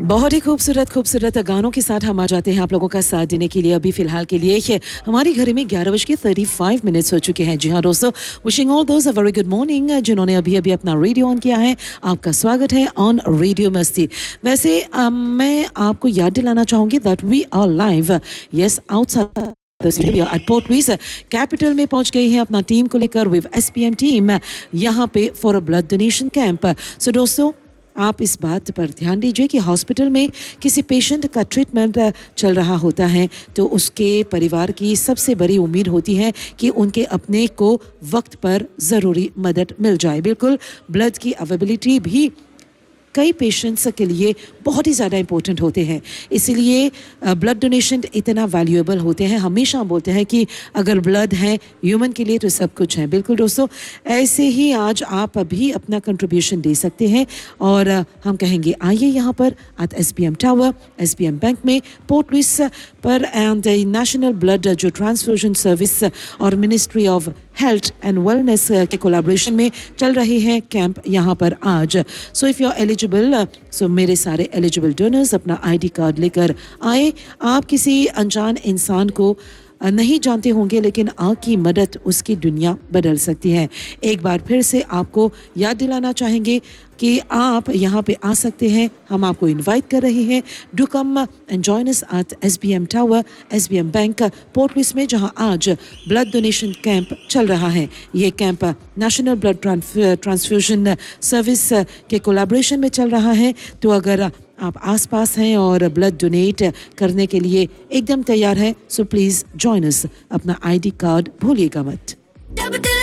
बहुत ही खूबसूरत खूबसूरत गानों के साथ हम आ जाते हैं आप लोगों का साथ देने के लिए। अभी फिलहाल के लिए हमारी घड़ी में 11:35 हो चुके हैं। जी हाँ दोस्तों, विशिंग ऑल दोस्त अ वेरी गुड मॉर्निंग। जिन्होंने अभी अभी अपना रेडियो ऑन किया है, आपका स्वागत है ऑन रेडियो मस्ती। वैसे मैं आपको याद दिलाना चाहूंगी that we are live yes outside eight port Louis capital में पहुंच गई है अपना टीम को लेकर विद एसपीएम टीम यहाँ पे for a blood donation camp. सो दोस्तों, आप इस बात पर ध्यान दीजिए कि हॉस्पिटल में किसी पेशेंट का ट्रीटमेंट चल रहा होता है तो उसके परिवार की सबसे बड़ी उम्मीद होती है कि उनके अपने को वक्त पर ज़रूरी मदद मिल जाए। बिल्कुल, ब्लड की अवेलेबिलिटी भी कई पेशेंट्स के लिए बहुत ही ज़्यादा इंपॉर्टेंट होते हैं, इसीलिए ब्लड डोनेशन इतना वैल्यूएबल होते हैं। हमेशा हम बोलते हैं कि अगर ब्लड है ह्यूमन के लिए तो सब कुछ है। बिल्कुल दोस्तों, ऐसे ही आज आप भी अपना कंट्रीब्यूशन दे सकते हैं और हम कहेंगे आइए यहाँ पर eight SPM tower, SPM bank में पोर्ट लुइस पर एंड नेशनल ब्लड जो ट्रांसफ्यूजन सर्विस और ministry of health and wellness के कोलैबोरेशन में चल रहे हैं कैंप यहाँ पर आज। So if you are eligible, सो मेरे सारे एलिजिबल डोनर्स अपना आईडी कार्ड लेकर आए। आप किसी अनजान इंसान को नहीं जानते होंगे, लेकिन आपकी मदद उसकी दुनिया बदल सकती है। एक बार फिर से आपको याद दिलाना चाहेंगे कि आप यहाँ पे आ सकते हैं। हम आपको इनवाइट कर रहे हैं, do come and join us at SBM tower, SBM bank port Louis में, जहाँ आज ब्लड डोनेशन कैंप चल रहा है। ये camp national blood transfusion service के कोलैबोरेशन में चल रहा है। तो अगर आप आसपास हैं और ब्लड डोनेट करने के लिए एकदम तैयार हैं, सो प्लीज़ जॉइन अस। अपना आईडी कार्ड भूलिएगा मत।